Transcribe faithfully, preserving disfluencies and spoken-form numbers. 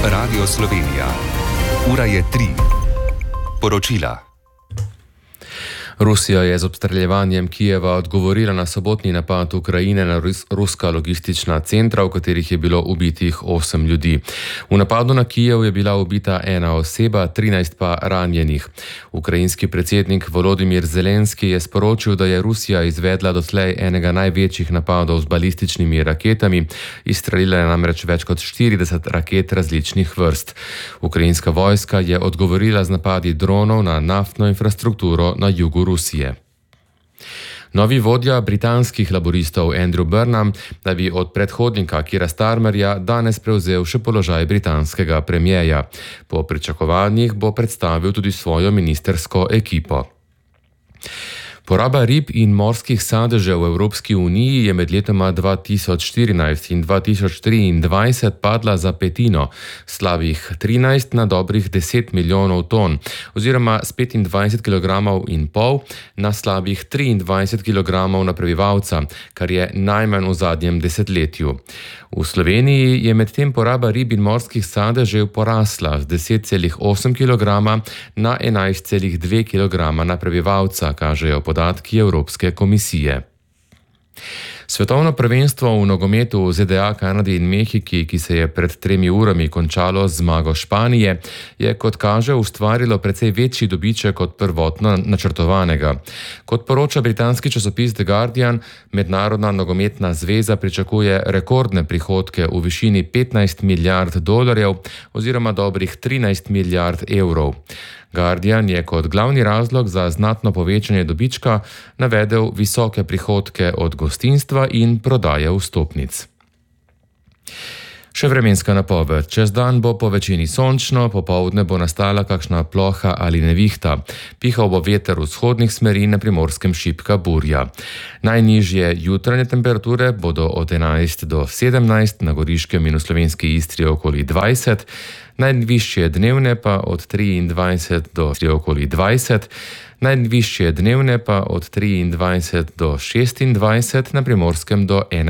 Radio Slovenija. Ura je tri. Poročila. Rusija je z obstreljevanjem Kijeva odgovorila na sobotni napad Ukrajine na rus ruska logistična centra, v katerih je bilo ubitih osem ljudi. V napadu na Kijev je bila ubita ena oseba, trinajst pa ranjenih. Ukrajinski predsednik Volodimir Zelenski je sporočil, da je Rusija izvedla doslej enega največjih napadov z balističnimi raketami, izstrelila je namreč več kot štirideset raket različnih vrst. Ukrajinska vojska je odgovorila z napadi dronov na naftno infrastrukturo na jugu Rusije. Novi vodja britanskih laboristov Andrew Burnham da bi od predhodnika Keira Starmerja danes prevzel še položaj britanskega premierja. Po pričakovanjih bo predstavil tudi svojo ministersko ekipo. Poraba rib in morskih sadežev v Evropski uniji je med letoma dva tisoč štirinajst in dva tisoč triindvajset padla za petino, slabih trinajst na dobrih deset milijonov ton, oziroma s petindvajset kilogramov in pol na slabih triindvajset kilogramov na prebivalca, kar je najmanj v zadnjem desetletju. V Sloveniji je medtem poraba rib in morskih sadežev porasla z deset celih osem kilograma na enajst celih dve kilograma na prebivalca, kažejo podatki Evropske komisije. Svetovno prvenstvo v nogometu v Z D A, Kanadi in Mehiki, ki se je pred tremi urami končalo z zmago Španije, je kot kaže ustvarilo precej večji dobiček od prvotno načrtovanega. Kot poroča britanski časopis The Guardian, Mednarodna nogometna zveza pričakuje rekordne prihodke v višini petnajst milijard dolarjev oziroma dobrih trinajst milijard evrov. Guardian je kot glavni razlog za znatno povečanje dobička navedel visoke prihodke od gostinstva in prodaje vstopnic. Še vremenska napoved. Čez dan bo po večini sončno, popoldne bo nastala kakšna ploha ali nevihta. Pihal bo veter vzhodnih smeri, na Primorskem šibka burja. Najnižje jutranje temperature bodo od enajst do sedemnajst, na Goriškem in v Slovenski Istri okoli dvajset, najvišje dnevne pa od triindvajset do okoli dvajset, najvišje dnevne pa od triindvajset do šestindvajset, na Primorskem do enaindvajset.